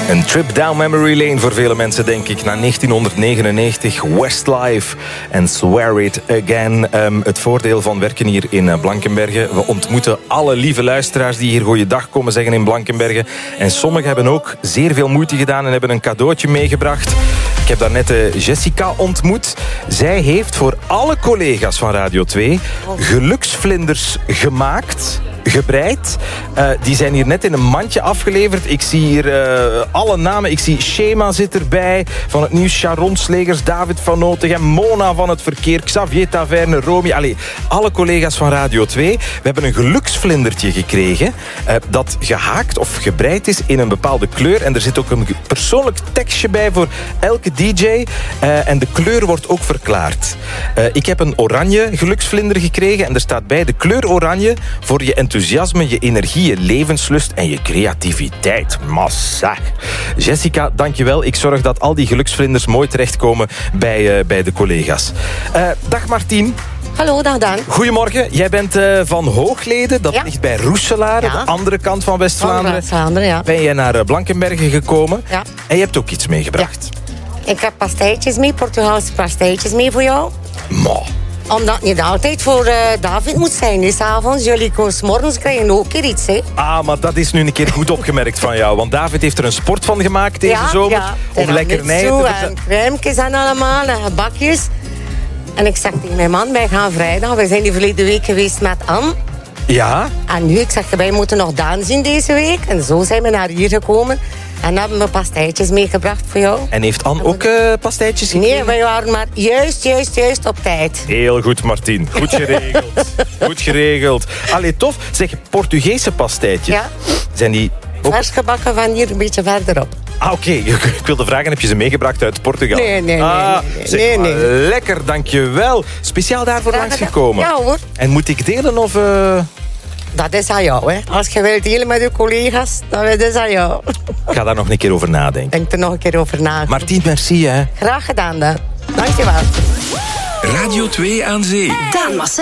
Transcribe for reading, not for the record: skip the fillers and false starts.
Een trip down memory lane voor vele mensen, denk ik. Na 1999, Westlife en Swear It Again. Het voordeel van werken hier in Blankenberge. We ontmoeten alle lieve luisteraars die hier goeiedag komen zeggen in Blankenberge. En sommigen hebben ook zeer veel moeite gedaan en hebben een cadeautje meegebracht. Ik heb daarnet Jessica ontmoet. Zij heeft voor alle collega's van Radio 2 geluksvlinders gemaakt, gebreid. Die zijn hier net in een mandje afgeleverd. Ik zie hier alle namen. Ik zie Shema zit erbij. Van het nieuws Sharon Slegers, David van Notegem, Mona van het verkeer, Xavier Taverne, Romy. Allee, alle collega's van Radio 2. We hebben een geluksvlindertje gekregen dat gehaakt of gebreid is in een bepaalde kleur. En er zit ook een persoonlijk tekstje bij voor elke DJ. En de kleur wordt ook verklaard. Ik heb een oranje geluksvlinder gekregen en er staat bij de kleur oranje voor je enthousiasme, je energie, je levenslust en je creativiteit. Massa. Jessica, dankjewel. Ik zorg dat al die geluksvlinders mooi terechtkomen bij de collega's. Dag Martien. Hallo, dag Dan. Goedemorgen. Jij bent van Hoogleden. Dat ligt bij Roeselaar, aan de andere kant van West-Vlaanderen. Ja. Ben jij naar Blankenberge gekomen? Ja. En je hebt ook iets meegebracht. Ja. Ik heb pastijtjes mee, Portugaalse pastijtjes mee voor jou. Omdat het niet altijd voor David moet zijn. Dus avonds, jullie komen 's morgens krijgen ook keer iets, hè? Maar dat is nu een keer goed opgemerkt van jou. Want David heeft er een sport van gemaakt deze zomer. Om lekkernijen en crèmekes en allemaal, en gebakjes. En ik zeg tegen mijn man, wij gaan vrijdag. We zijn die verleden week geweest met Anne. Ja? En nu, ik zeg, wij moeten nog Daan zien deze week. En zo zijn we naar hier gekomen. En hebben we pastijtjes meegebracht voor jou. En heeft Anne ook pastijtjes gekregen? Nee, wij waren maar juist op tijd. Heel goed, Martien. Goed geregeld. Goed geregeld. Allee, tof. Zeg, Portugese pastijtjes. Ja. Zijn die ook... Vers gebakken van hier een beetje verderop. Oké. Ik wilde vragen, heb je ze meegebracht uit Portugal? Nee. Lekker, dankjewel. Speciaal daarvoor langsgekomen. Ja hoor. En moet ik delen of... Dat is aan jou, hè. Als je wilt delen met je collega's, dan is het aan jou. Ik ga daar nog een keer over nadenken. Denk er nog een keer over na. Martien, merci, hè. Graag gedaan, Dan. Dankjewel. Radio 2 aan Zee. Daan Massa.